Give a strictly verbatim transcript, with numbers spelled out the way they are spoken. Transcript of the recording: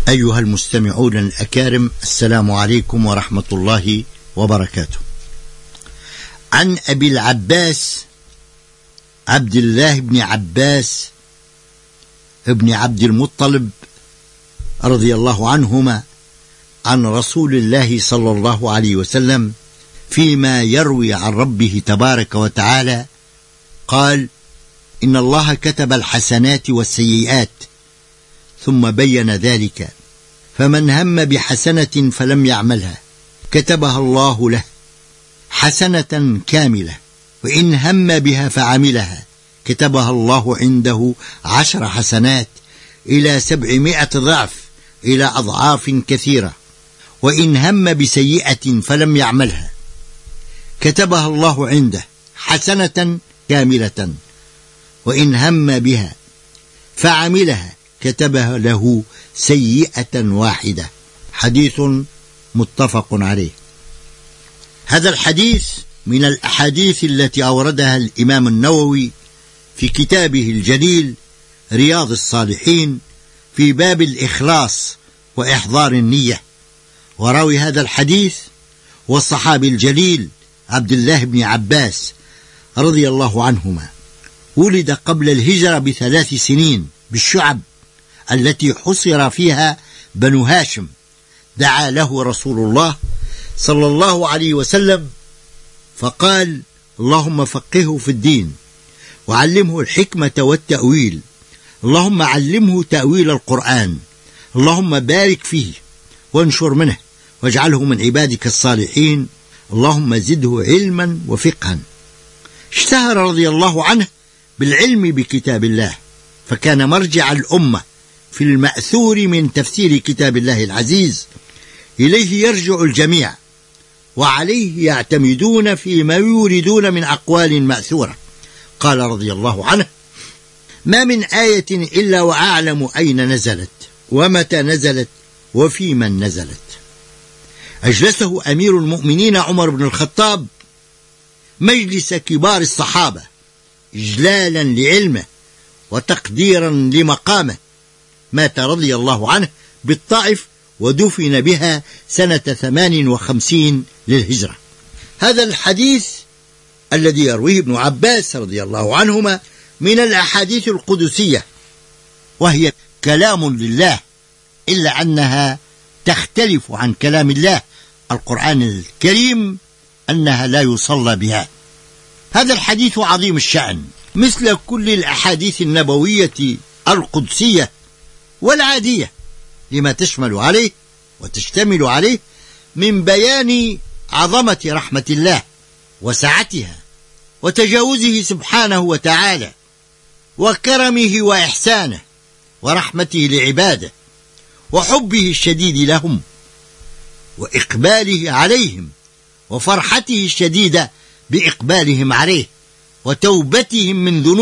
أيها المستمعون الأكارم، السلام عليكم ورحمة الله وبركاته. عن أبي العباس عبد الله بن عباس ابن عبد المطلب رضي الله عنهما عن رسول الله صلى الله عليه وسلم فيما يروي عن ربه تبارك وتعالى قال: إن الله كتب الحسنات والسيئات ثم بين ذلك، فمن هم بحسنة فلم يعملها كتبها الله له حسنة كاملة، وإن هم بها فعملها كتبها الله عنده عشر حسنات إلى سبعمائة ضعف إلى أضعاف كثيرة، وإن هم بسيئة فلم يعملها كتبها الله عنده حسنة كاملة، وإن هم بها فعملها كتبها له سيئة واحدة. حديث متفق عليه. هذا الحديث من الأحاديث التي أوردها الإمام النووي في كتابه الجليل رياض الصالحين في باب الإخلاص وإحضار النية. وراوي هذا الحديث والصحابي الجليل عبد الله بن عباس رضي الله عنهما، ولد قبل الهجرة بثلاث سنين بالشعب التي حصر فيها بنو هاشم. دعا له رسول الله صلى الله عليه وسلم فقال: اللهم فقهه في الدين وعلمه الحكمة والتأويل، اللهم علمه تأويل القرآن، اللهم بارك فيه وانشر منه واجعله من عبادك الصالحين، اللهم زده علما وفقها. اشتهر رضي الله عنه بالعلم بكتاب الله، فكان مرجع الأمة في المأثور من تفسير كتاب الله العزيز، إليه يرجع الجميع وعليه يعتمدون فيما يوردون من أقوال مأثورة. قال رضي الله عنه: ما من آية إلا وأعلم أين نزلت ومتى نزلت وفي من نزلت. أجلسه أمير المؤمنين عمر بن الخطاب مجلس كبار الصحابة إجلالا لعلمه وتقديرا لمقامه. مات رضي الله عنه بالطائف ودفن بها سنة ثمان وخمسين للهجرة. هذا الحديث الذي يرويه ابن عباس رضي الله عنهما من الأحاديث القدسية، وهي كلام لله، إلا أنها تختلف عن كلام الله القرآن الكريم أنها لا يصلى بها. هذا الحديث عظيم الشأن مثل كل الأحاديث النبوية القدسية والعادية، لما تشمل عليه وتشتمل عليه من بيان عظمة رحمة الله وسعتها وتجاوزه سبحانه وتعالى وكرمه وإحسانه ورحمته لعباده وحبه الشديد لهم وإقباله عليهم وفرحته الشديدة بإقبالهم عليه وتوبتهم من ذنوبهم